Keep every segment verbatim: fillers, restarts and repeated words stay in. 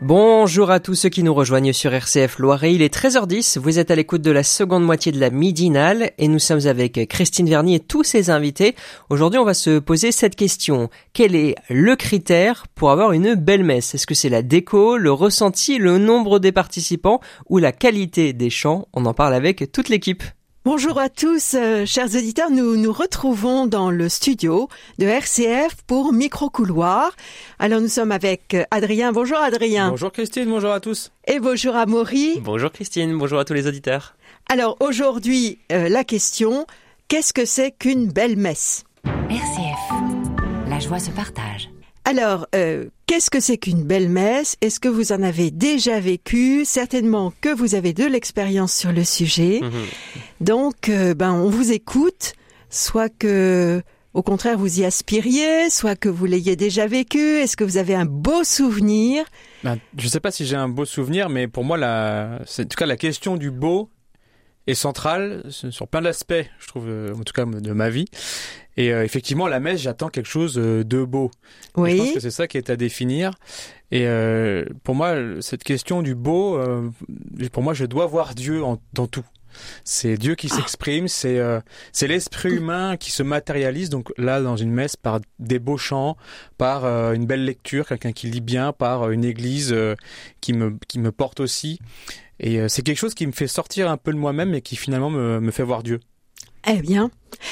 Bonjour à tous ceux qui nous rejoignent sur R C F Loiret, il est treize heures dix, vous êtes à l'écoute de la seconde moitié de la midinale et nous sommes avec Christine Verny et tous ses invités. Aujourd'hui on va se poser cette question, quel est le critère pour avoir une belle messe ? Est-ce que c'est la déco, le ressenti, le nombre des participants ou la qualité des chants ? On en parle avec toute l'équipe. Bonjour à tous, euh, chers auditeurs, nous nous retrouvons dans le studio de R C F pour Micro-Couloir. Alors nous sommes avec Adrien. Bonjour Adrien. Bonjour Christine, bonjour à tous. Et bonjour Amaury. Bonjour Christine, bonjour à tous les auditeurs. Alors aujourd'hui, euh, la question, qu'est-ce que c'est qu'une belle messe ? R C F, la joie se partage. Alors, euh, qu'est-ce que c'est qu'une belle messe ? Est-ce que vous en avez déjà vécu ? Certainement que vous avez de l'expérience sur le sujet. Mmh. Donc, euh, ben, on vous écoute, soit que, au contraire, vous y aspiriez, soit que vous l'ayez déjà vécu. Est-ce que vous avez un beau souvenir ? Ben, je ne sais pas si j'ai un beau souvenir, mais pour moi, la, c'est, en tout cas, la question du beau est centrale sur plein d'aspects, je trouve, en tout cas, de ma vie. Et euh, effectivement, la messe, j'attends quelque chose de beau. Oui. Et je pense que c'est ça qui est à définir. Et euh, pour moi, cette question du beau, euh, pour moi, je dois voir Dieu en, dans tout. C'est Dieu qui s'exprime, c'est euh, c'est l'esprit humain qui se matérialise. Donc là, dans une messe, par des beaux chants, par euh, une belle lecture, quelqu'un qui lit bien, par une église euh, qui me qui me porte aussi. Et euh, c'est quelque chose qui me fait sortir un peu de moi-même et qui finalement me, me fait voir Dieu. Eh bien.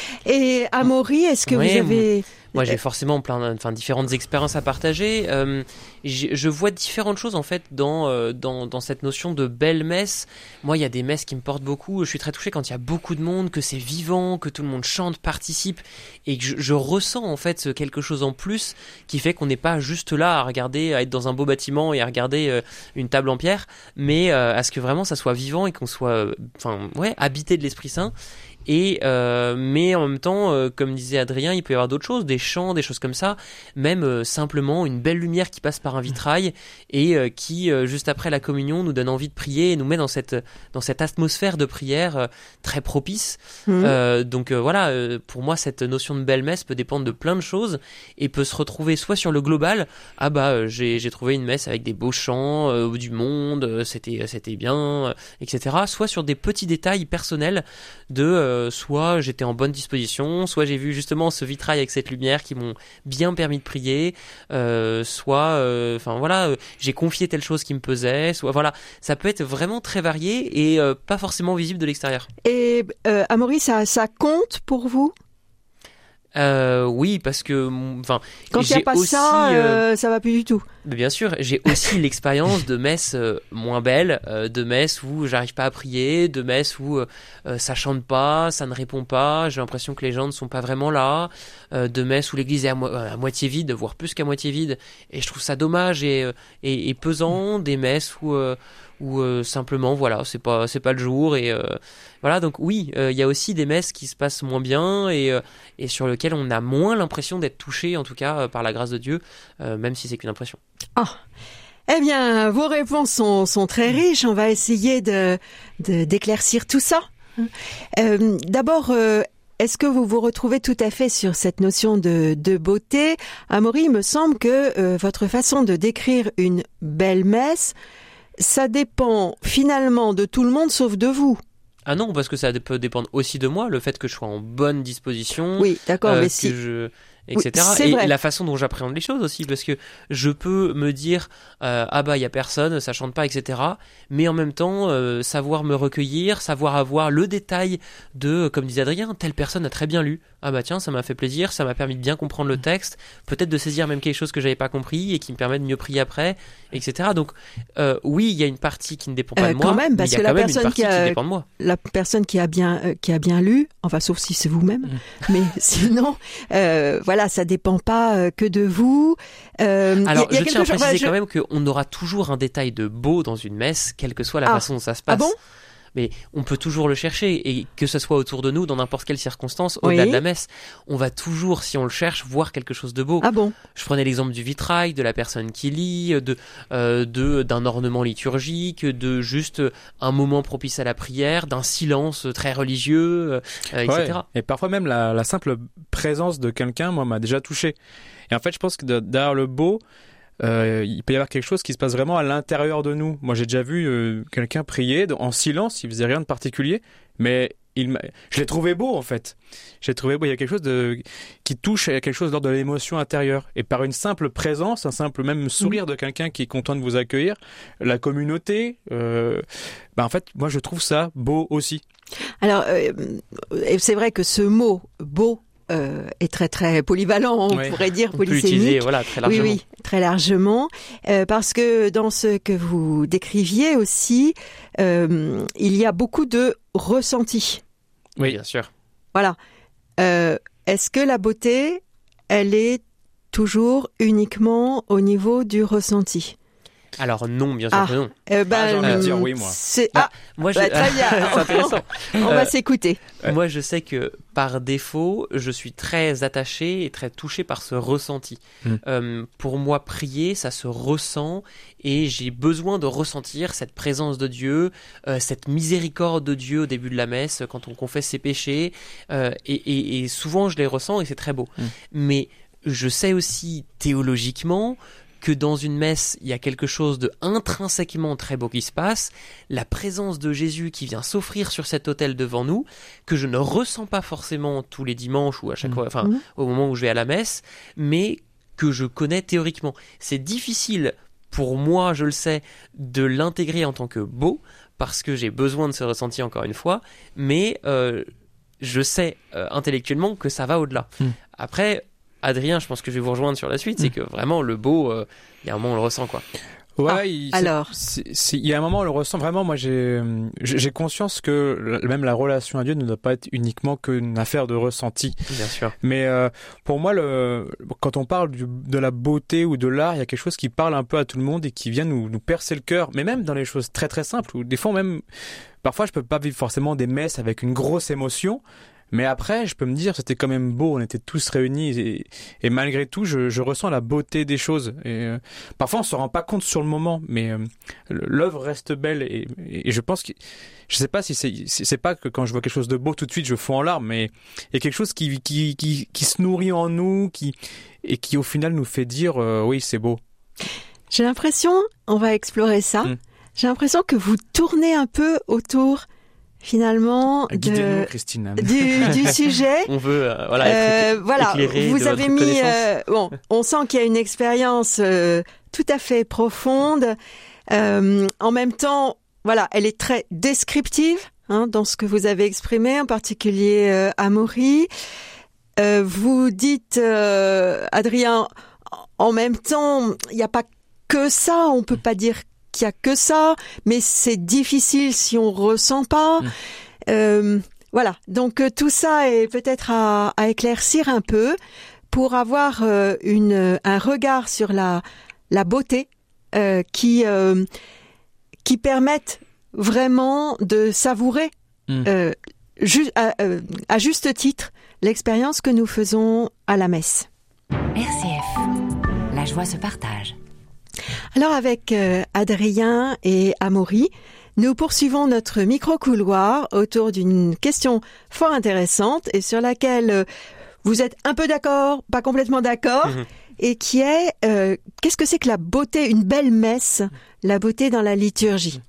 Et Amaury, est-ce que oui, vous avez... Moi, j'ai forcément plein, enfin, différentes expériences à partager. Euh, je vois différentes choses en fait dans, euh, dans dans cette notion de belle messe. Moi, il y a des messes qui me portent beaucoup. Je suis très touché quand il y a beaucoup de monde, que c'est vivant, que tout le monde chante, participe, et que je, je ressens en fait quelque chose en plus qui fait qu'on n'est pas juste là à regarder, à être dans un beau bâtiment et à regarder euh, une table en pierre, mais euh, à ce que vraiment ça soit vivant et qu'on soit, enfin, euh, ouais, habité de l'Esprit Saint. Et euh, mais en même temps, euh, comme disait Adrien, il peut y avoir d'autres choses, des chants, des choses comme ça, même euh, simplement une belle lumière qui passe par un vitrail et euh, qui euh, juste après la communion nous donne envie de prier et nous met dans cette dans cette atmosphère de prière euh, très propice. Mmh. Euh, donc euh, voilà, euh, pour moi cette notion de belle messe peut dépendre de plein de choses et peut se retrouver soit sur le global, ah bah euh, j'ai j'ai trouvé une messe avec des beaux chants, euh, du monde, euh, c'était c'était bien, euh, et cetera. Soit sur des petits détails personnels de euh, Euh, soit j'étais en bonne disposition, soit j'ai vu justement ce vitrail avec cette lumière qui m'ont bien permis de prier, euh, soit enfin euh, voilà, euh, j'ai confié telle chose qui me pesait, soit voilà, ça peut être vraiment très varié et euh, pas forcément visible de l'extérieur. Et euh, Amaury, ça, ça compte pour vous ? Euh, oui, parce que enfin quand il n'y a pas aussi, ça, euh, ça va plus du tout. Bien sûr, j'ai aussi l'expérience de messes euh, moins belles, euh, de messes où j'arrive pas à prier, de messes où euh, ça chante pas, ça ne répond pas, j'ai l'impression que les gens ne sont pas vraiment là, euh, de messes où l'église est à, mo- à moitié vide, voire plus qu'à moitié vide, et je trouve ça dommage et, et, et pesant, des messes où euh, ou euh, simplement voilà c'est pas c'est pas le jour et euh, voilà donc oui il euh, y a aussi des messes qui se passent moins bien et euh, et sur lesquelles on a moins l'impression d'être touché en tout cas euh, par la grâce de Dieu euh, même si c'est qu'une impression. Ah. Eh bien vos réponses sont sont très riches, on va essayer de, de d'éclaircir tout ça. Euh, d'abord euh, est-ce que vous vous retrouvez tout à fait sur cette notion de, de beauté ? Amaury, il me semble que euh, votre façon de décrire une belle messe, ça dépend finalement de tout le monde sauf de vous. Ah non, parce que ça peut dépendre aussi de moi, le fait que je sois en bonne disposition. Oui, d'accord, euh, mais que si... je... et cetera. Oui, et vrai. La façon dont j'appréhende les choses aussi, parce que je peux me dire euh, ah bah il y a personne, ça chante pas, et cetera. Mais en même temps euh, savoir me recueillir, savoir avoir le détail de, comme disait Adrien, telle personne a très bien lu. Ah bah tiens, ça m'a fait plaisir, ça m'a permis de bien comprendre le texte, peut-être de saisir même quelque chose que j'avais pas compris et qui me permet de mieux prier après, et cetera. Donc euh, oui, il y a une partie qui ne dépend pas euh, de moi, quand même, parce mais il y a que quand la même une personne partie qui, a, qui dépend de moi. La personne qui a bien euh, qui a bien lu, enfin sauf si c'est vous-même, mmh. mais sinon euh, voilà, ça dépend pas euh, que de vous. Euh, Alors y a, y a je tiens à préciser enfin, je... quand même qu'on aura toujours un détail de beau dans une messe, quelle que soit la ah. façon dont ça se passe. Ah bon ? Mais on peut toujours le chercher, et que ce soit autour de nous, dans n'importe quelle circonstance, au-delà oui. de la messe, on va toujours, si on le cherche, voir quelque chose de beau. Ah bon ? Je prenais l'exemple du vitrail, de la personne qui lit, de, euh, de, d'un ornement liturgique, de juste un moment propice à la prière, d'un silence très religieux, euh, et cetera. Ouais. Et parfois même la, la simple présence de quelqu'un, moi, m'a déjà touché. Et en fait, je pense que derrière le beau, euh, il peut y avoir quelque chose qui se passe vraiment à l'intérieur de nous. Moi, j'ai déjà vu euh, quelqu'un prier en silence, il faisait rien de particulier, mais il m'a... je l'ai trouvé beau en fait. Je l'ai trouvé beau. Il y a quelque chose de... qui touche à quelque chose d'ordre de l'émotion intérieure. Et par une simple présence, un simple même sourire de quelqu'un qui est content de vous accueillir, la communauté, euh... ben en fait, moi je trouve ça beau aussi. Alors, euh, c'est vrai que ce mot beau euh, est très très polyvalent, on oui. pourrait dire on polysémique. Peut l'utiliser, voilà, très largement. Oui, oui, très largement, euh, parce que dans ce que vous décriviez aussi, euh, il y a beaucoup de ressenti. Oui, bien sûr. Voilà. Euh, est-ce que la beauté, elle est toujours uniquement au niveau du ressenti ? Alors non, bien sûr ah, que non. Euh, bah, ah, j'ai envie de dire oui, moi. C'est... Ah, moi, je... bah, très bien. C'est intéressant. On euh, va s'écouter. Moi, je sais que par défaut, je suis très attaché et très touché par ce ressenti. Mm. Euh, pour moi, prier, ça se ressent et j'ai besoin de ressentir cette présence de Dieu, euh, cette miséricorde de Dieu au début de la messe, quand on confesse ses péchés. Euh, et, et, et souvent, je les ressens et c'est très beau. Mm. Mais je sais aussi théologiquement que dans une messe, il y a quelque chose de intrinsèquement très beau qui se passe, la présence de Jésus qui vient s'offrir sur cet autel devant nous, que je ne ressens pas forcément tous les dimanches ou à chaque mmh. fois, enfin, mmh. au moment où je vais à la messe, mais que je connais théoriquement. C'est difficile pour moi, je le sais, de l'intégrer en tant que beau, parce que j'ai besoin de ce ressenti encore une fois, mais euh, je sais euh, intellectuellement que ça va au-delà. Mmh. Après, Adrien, je pense que je vais vous rejoindre sur la suite, mmh. c'est que vraiment le beau, il euh, y a un moment où on le ressent, quoi. Ouais, ah, il, alors, il y a un moment où on le ressent vraiment. Moi, j'ai, j'ai conscience que même la relation à Dieu ne doit pas être uniquement qu'une affaire de ressenti. Bien sûr. Mais euh, pour moi, le, quand on parle du, de la beauté ou de l'art, il y a quelque chose qui parle un peu à tout le monde et qui vient nous, nous percer le cœur. Mais même dans les choses très très simples, où des fois même, parfois, je peux pas vivre forcément des messes avec une grosse émotion. Mais après, je peux me dire, c'était quand même beau, on était tous réunis et, et malgré tout, je, je ressens la beauté des choses. Et, euh, parfois, on se rend pas compte sur le moment, mais euh, l'œuvre reste belle et, et, et je pense que, je sais pas si c'est, c'est pas que quand je vois quelque chose de beau, tout de suite, je fonds en larmes, mais il y a quelque chose qui, qui, qui, qui se nourrit en nous, qui, et qui au final nous fait dire, euh, oui, c'est beau. J'ai l'impression, on va explorer ça, mmh. j'ai l'impression que vous tournez un peu autour finalement de, Christine. Du, du sujet. On veut euh, voilà, être euh, voilà, vous avez mis euh, bon, on sent qu'il y a une expérience euh, tout à fait profonde. Euh, en même temps, voilà, elle est très descriptive hein, dans ce que vous avez exprimé, en particulier euh, Amaury. Euh, vous dites, euh, Adrien, en même temps, il n'y a pas que ça. On peut pas dire qu'il y a que ça, mais c'est difficile si on ressent pas. Mmh. Euh, voilà. Donc euh, tout ça est peut-être à, à éclaircir un peu pour avoir euh, une un regard sur la la beauté euh, qui euh, qui permette vraiment de savourer mmh. euh, ju- à, euh, à juste titre l'expérience que nous faisons à la messe. R C F, la joie se partage. Alors avec euh, Adrien et Amaury, nous poursuivons notre micro-couloir autour d'une question fort intéressante et sur laquelle euh, vous êtes un peu d'accord, pas complètement d'accord, mmh. et qui est euh, qu'est-ce que c'est que la beauté, une belle messe, la beauté dans la liturgie.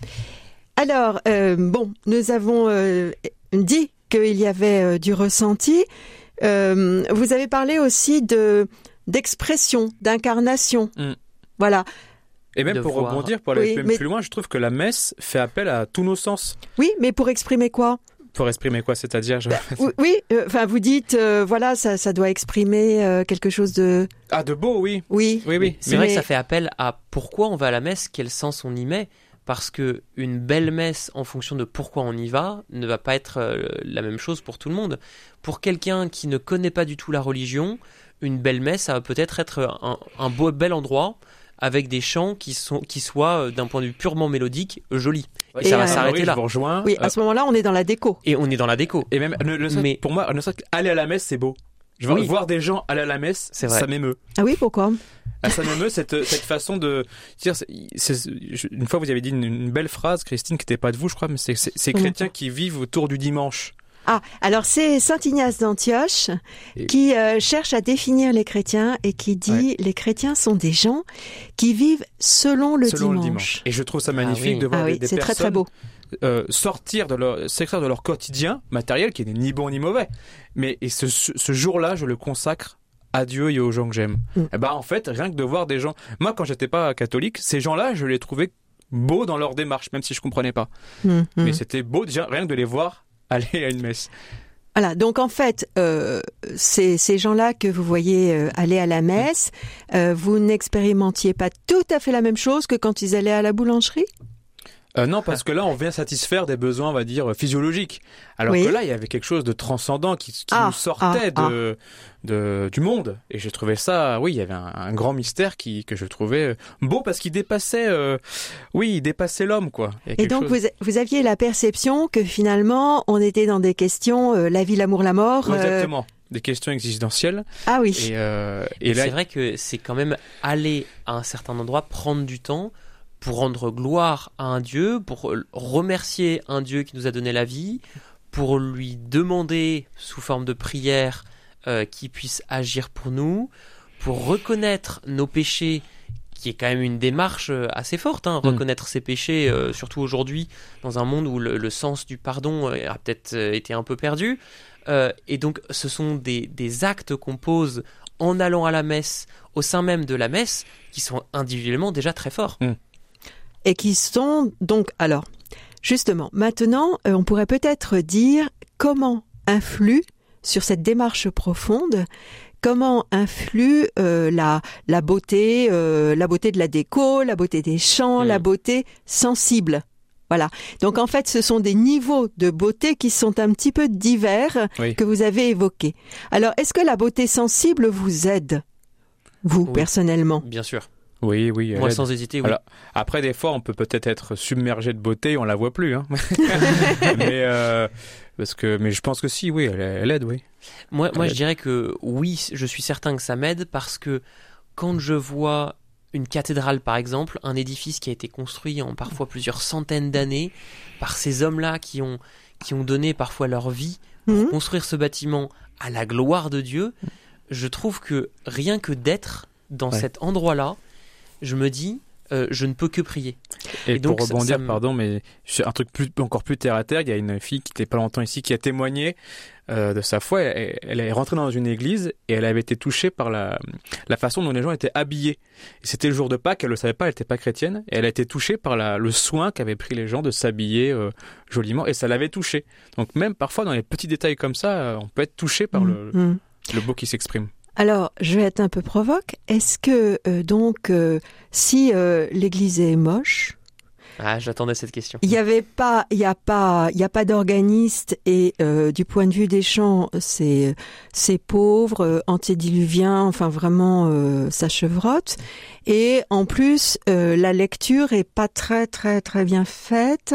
Alors, euh, bon, nous avons euh, dit qu'il y avait euh, du ressenti. Euh, vous avez parlé aussi de d'expression, d'incarnation. Mmh. Voilà. Et même de pour voir. rebondir, pour aller oui, même mais... plus loin, je trouve que la messe fait appel à tous nos sens. Oui, mais pour exprimer quoi ? Pour exprimer quoi, c'est-à-dire je... bah, Oui, enfin euh, vous dites, euh, voilà, ça, ça doit exprimer euh, quelque chose de... Ah, de beau, oui. Oui, oui, oui. C'est mais... vrai que ça fait appel à pourquoi on va à la messe, quel sens on y met. Parce que une belle messe, en fonction de pourquoi on y va, ne va pas être euh, la même chose pour tout le monde. Pour quelqu'un qui ne connaît pas du tout la religion, une belle messe, ça va peut-être être un, un beau, bel endroit avec des chants qui, sont, qui soient, d'un point de vue purement mélodique, jolis. Et, et ça va euh, s'arrêter oui, là. Je vous rejoins. Oui, à ce moment-là, on est dans la déco. Et on est dans la déco. Et même, le, le, Mais... pour moi, aller à la messe, c'est beau. Je veux oui. voir des gens aller à la messe, c'est vrai. Ça m'émeut. Ah oui, pourquoi ? Ah, ça m'émeut cette, cette façon de dire. C'est, c'est, une fois, vous avez dit une, une belle phrase, Christine, qui n'était pas de vous, je crois, mais c'est ces chrétiens qui vivent autour du dimanche. Ah, alors c'est saint Ignace d'Antioche et... qui euh, cherche à définir les chrétiens et qui dit ouais. les chrétiens sont des gens qui vivent selon le, selon dimanche. le dimanche. Et je trouve ça magnifique ah, oui. de voir ah, des, oui, des c'est personnes très, très beau. Euh, sortir de leur, s'extraire de leur quotidien matériel qui n'est ni bon ni mauvais. Mais et ce, ce jour-là, je le consacre à Dieu et aux gens que j'aime. Mm. Et bah en fait, rien que de voir des gens... Moi, quand j'étais pas catholique, ces gens-là, je les trouvais beaux dans leur démarche, même si je comprenais pas. Mm. Mais c'était beau déjà, rien que de les voir aller à une messe. Voilà, donc en fait, euh, ces, ces gens-là que vous voyez euh, aller à la messe, euh, vous n'expérimentiez pas tout à fait la même chose que quand ils allaient à la boulangerie ? Euh, non, parce que là, on vient satisfaire des besoins, on va dire, physiologiques. Alors oui. que là, il y avait quelque chose de transcendant qui, qui ah, nous sortait ah, de, ah. de, du monde. Et j'ai trouvé ça, oui, il y avait un, un grand mystère qui, que je trouvais beau parce qu'il dépassait, euh, oui, il dépassait l'homme, quoi. Et donc, chose... vous, vous aviez la perception que finalement, on était dans des questions, euh, la vie, l'amour, la mort. Oui, exactement. Euh... Des questions existentielles. Ah oui. Et, euh, et, et là... c'est vrai que c'est quand même aller à un certain endroit, prendre du temps pour rendre gloire à un Dieu, pour remercier un Dieu qui nous a donné la vie, pour lui demander, sous forme de prière, euh, qu'il puisse agir pour nous, pour reconnaître nos péchés, qui est quand même une démarche assez forte, hein, mmh. reconnaître ses péchés, euh, surtout aujourd'hui, dans un monde où le, le sens du pardon a peut-être été un peu perdu. Euh, et donc, ce sont des, des actes qu'on pose en allant à la messe, au sein même de la messe, qui sont individuellement déjà très forts. Mmh. Et qui sont donc, alors, justement, maintenant, euh, on pourrait peut-être dire comment influe sur cette démarche profonde, comment influe euh, la, la beauté, euh, la beauté de la déco, la beauté des chants, mmh. la beauté sensible. Voilà. Donc en fait, ce sont des niveaux de beauté qui sont un petit peu divers oui. que vous avez évoqués. Alors, est-ce que la beauté sensible vous aide, vous, oui. personnellement ? Bien sûr. Oui, oui. Moi, sans hésiter, oui. Alors, après, des fois, on peut peut-être être submergé de beauté et on la voit plus. Hein. mais, euh, parce que, mais je pense que si, oui, elle, elle aide, oui. Moi, elle moi aide. je dirais que oui, je suis certain que ça m'aide parce que quand je vois une cathédrale, par exemple, un édifice qui a été construit en parfois plusieurs centaines d'années par ces hommes-là qui ont, qui ont donné parfois leur vie pour mmh. construire ce bâtiment à la gloire de Dieu, je trouve que rien que d'être dans ouais. cet endroit-là, je me dis, euh, je ne peux que prier. Et, et donc, pour rebondir, ça, ça me... pardon, mais un truc plus, encore plus terre à terre, il y a une fille qui n'était pas longtemps ici, qui a témoigné euh, de sa foi. Elle, elle est rentrée dans une église et elle avait été touchée par la, la façon dont les gens étaient habillés. Et c'était le jour de Pâques, elle ne le savait pas, elle n'était pas chrétienne, et elle a été touchée par la, le soin qu'avaient pris les gens de s'habiller euh, joliment, et ça l'avait touchée. Donc même parfois, dans les petits détails comme ça, euh, on peut être touché par mmh. le, mmh. le beau qui s'exprime. Alors, je vais être un peu provoque. Est-ce que, euh, donc, euh, si euh, l'église est moche... Ah, j'attendais cette question. Il n'y avait pas, il y a pas, il y a pas d'organiste et euh, du point de vue des chants, c'est, c'est pauvre, euh, antédiluvien, enfin vraiment, euh, ça chevrotte. Et en plus, euh, la lecture est pas très, très, très bien faite.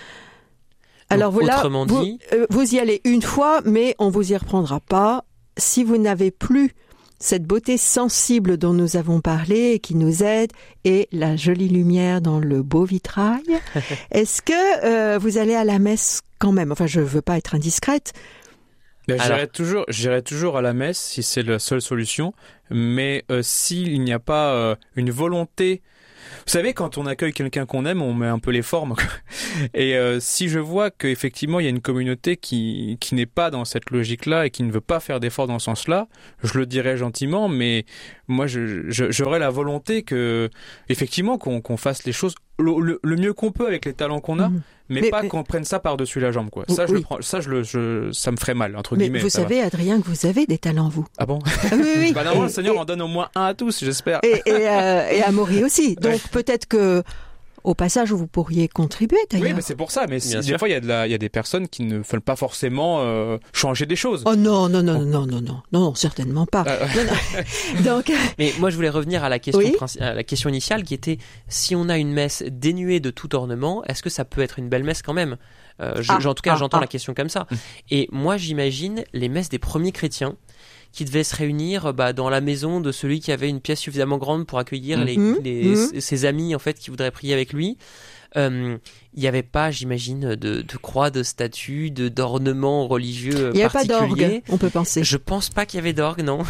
Alors donc, voilà, autrement vous, dit... euh, vous y allez une fois, mais on vous y reprendra pas. Si vous n'avez plus cette beauté sensible dont nous avons parlé et qui nous aide, et la jolie lumière dans le beau vitrail, est-ce que euh, vous allez à la messe quand même ? Enfin, je ne veux pas être indiscrète. Ben, Alors... j'irai, toujours, j'irai toujours à la messe si c'est la seule solution, mais euh, s'il n'y a pas euh, une volonté... Vous savez, quand on accueille quelqu'un qu'on aime, on met un peu les formes. Et euh, si je vois qu'effectivement, il y a une communauté qui, qui n'est pas dans cette logique-là et qui ne veut pas faire d'efforts dans ce sens-là, je le dirai gentiment, mais moi, je, je, j'aurais la volonté que, effectivement, qu'on, qu'on fasse les choses le, le, le mieux qu'on peut avec les talents qu'on a, mmh. mais, mais pas mais... qu'on prenne ça par-dessus la jambe, quoi. Ça, oui. je le prends, ça, je le, je, ça me ferait mal, entre mais guillemets. Vous savez, va. Adrien, que vous avez des talents, vous. Ah bon? Ah, oui, oui. Bah, normalement, le Seigneur et... en donne au moins un à tous, j'espère. Et, et, euh, et à Maury aussi. Donc, ouais. peut-être que, au passage, vous pourriez contribuer, d'ailleurs. Oui, mais c'est pour ça. Mais si, des fois, il y a de la, il y a des personnes qui ne veulent pas forcément euh, changer des choses. Oh non, non, non, oh. non, non, non, non, certainement pas. Euh, non, non. Donc. Mais moi, je voulais revenir à la question, oui princi- à la question initiale, qui était si on a une messe dénuée de tout ornement, est-ce que ça peut être une belle messe quand même ? euh, je, ah, En tout cas, ah, j'entends ah. la question comme ça. Et moi, j'imagine les messes des premiers chrétiens qui devaient se réunir bah, dans la maison de celui qui avait une pièce suffisamment grande pour accueillir mmh, les, les, mmh. ses amis en fait qui voudraient prier avec lui. euh, il n'y avait pas, j'imagine, de, de croix, de statues, de, d'ornements religieux Il n'y avait pas particuliers. d'orgue, on peut penser. Je pense pas qu'il y avait d'orgue, non.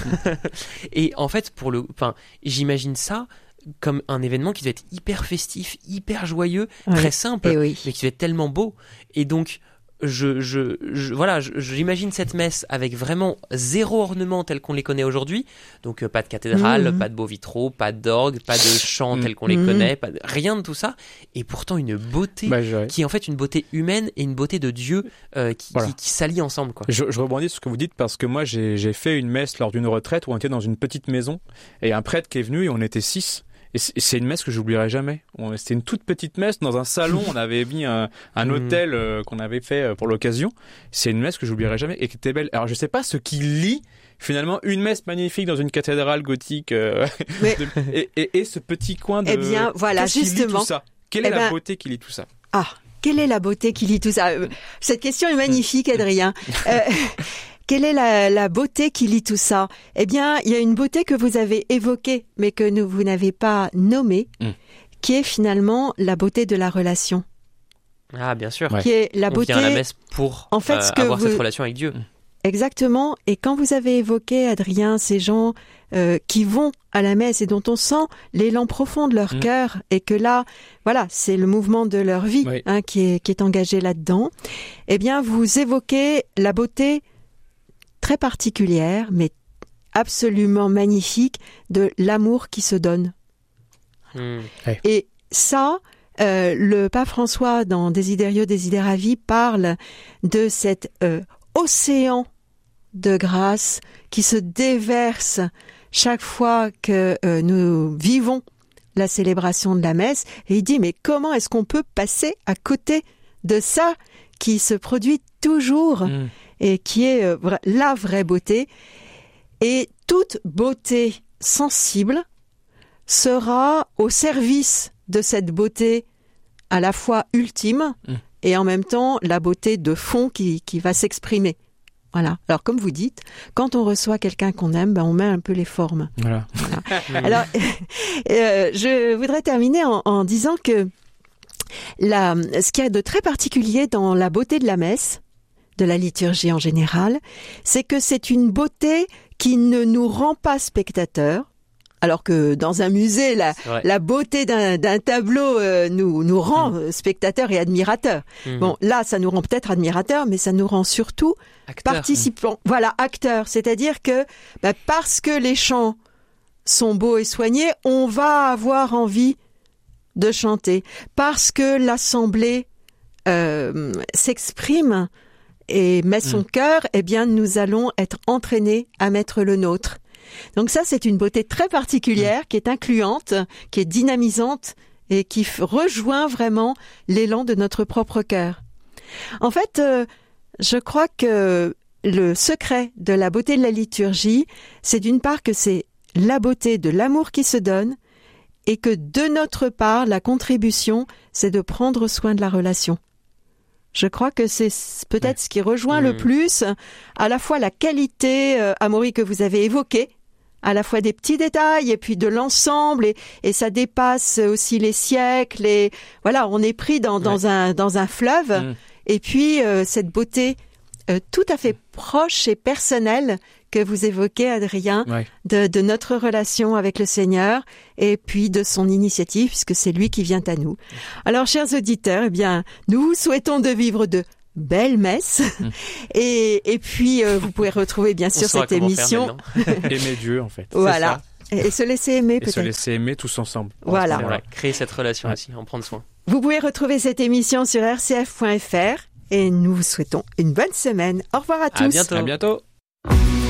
Et en fait, pour le, enfin, j'imagine ça comme un événement qui devait être hyper festif, hyper joyeux, Ouais. très simple, Et oui. mais qui devait être tellement beau. Et donc, je, je, je voilà, je- j'imagine cette messe avec vraiment zéro ornement tel qu'on les connaît aujourd'hui. Donc, euh, pas de cathédrale, Mhm. pas de beaux vitraux, pas d'orgue, pas de chants Mhm. tels qu'on les Mhm. connaît, pas de- rien de tout ça. Et pourtant, une beauté Bah, je, qui est en fait une beauté humaine et une beauté de Dieu euh, qui, Voilà. qui, qui s'allient ensemble, quoi. je, je rebondis sur ce que vous dites parce que moi j'ai j'ai fait une messe lors d'une retraite où on était dans une petite maison et un prêtre qui est venu et on était six. Et c'est c'est une messe que j'oublierai jamais. On- C'était une toute petite messe dans un salon. On avait mis un, un Mm. hôtel euh, qu'on avait fait euh, pour l'occasion. C'est une messe que j'oublierai jamais et qui était belle. Alors je sais pas ce qui lie finalement une messe magnifique dans une cathédrale gothique euh, Mais- de- et, et, et ce petit coin de. Eh bien, voilà, qu'est-ce qui lie justement. tout ça Quelle est Eh la ben, beauté qui lie tout ça Ah, quelle est la beauté qui lit tout ça? Euh, Cette question est magnifique, Adrien. Euh, quelle est la, la beauté qui lit tout ça? Eh bien, il y a une beauté que vous avez évoquée, mais que nous, vous n'avez pas nommée, Mm. qui est finalement la beauté de la relation, Ah, bien sûr. Ouais. qui est la On beauté... vient à la messe pour En fait, euh, ce que avoir vous- cette relation avec Dieu. Exactement. Et quand vous avez évoqué, Adrien, ces gens euh, qui vont à la messe et dont on sent l'élan profond de leur Mm. cœur, et que là, voilà, c'est le mouvement de leur vie Oui. hein, qui est, qui est engagé là-dedans, eh bien, vous évoquez la beauté très particulière, mais absolument magnifique, de l'amour qui se donne. Hmm. Et ça, euh, le pape François, dans Desiderio Desideravi, parle de cet euh, océan de grâce qui se déverse chaque fois que euh, nous vivons la célébration de la messe. Et il dit, mais comment est-ce qu'on peut passer à côté de ça qui se produit toujours Mm. et qui est euh, vra- la vraie beauté? Et toute beauté sensible sera au service de cette beauté à la fois ultime Mm. et en même temps la beauté de fond qui, qui va s'exprimer. Voilà. Alors comme vous dites, quand on reçoit quelqu'un qu'on aime, ben on met un peu les formes. Voilà. Alors, euh, je voudrais terminer en, en disant que la, ce qu'il y a de très particulier dans la beauté de la messe, de la liturgie en général, c'est que c'est une beauté qui ne nous rend pas spectateurs, alors que dans un musée, la, C'est vrai. la beauté d'un, d'un tableau euh, nous, nous rend euh, spectateurs et admirateurs. Hmm. Bon, là, ça nous rend peut-être admirateurs, mais ça nous rend surtout Acteur. participants. Voilà, acteurs. C'est-à-dire que bah, parce que les chants sont beaux et soignés, on va avoir envie de chanter. Parce que l'assemblée euh, s'exprime et met son Mm. cœur, eh bien, nous allons être entraînés à mettre le nôtre. Donc ça, c'est une beauté très particulière, qui est incluante, qui est dynamisante et qui f- rejoint vraiment l'élan de notre propre cœur. En fait, euh, je crois que le secret de la beauté de la liturgie, c'est d'une part que c'est la beauté de l'amour qui se donne et que de notre part, la contribution, c'est de prendre soin de la relation. Je crois que c'est s- peut-être ce qui rejoint le Mm. plus à la fois la qualité, euh, Amaury, que vous avez évoquée, à la fois des petits détails et puis de l'ensemble, et, et ça dépasse aussi les siècles, et voilà, on est pris dans, dans, un, dans un fleuve, Mm. et puis euh, cette beauté euh, tout à fait proche et personnelle que vous évoquez, Adrien, Ouais. de, de notre relation avec le Seigneur, et puis de son initiative, puisque c'est lui qui vient à nous. Alors, chers auditeurs, eh bien, nous vous souhaitons de vivre de belles messes, Mm. et, et puis euh, vous pouvez retrouver bien On sûr saura cette comment faire émission. maintenant. Aimer Dieu en fait. C'est Voilà. ça. Et, et se laisser aimer Et se peut-être. laisser aimer tous ensemble. Voilà. C'est vrai. Créer cette relation Ouais. aussi, en prendre soin. Vous pouvez retrouver cette émission sur r c f point f r, et nous vous souhaitons une bonne semaine. Au revoir à tous. À bientôt. À bientôt.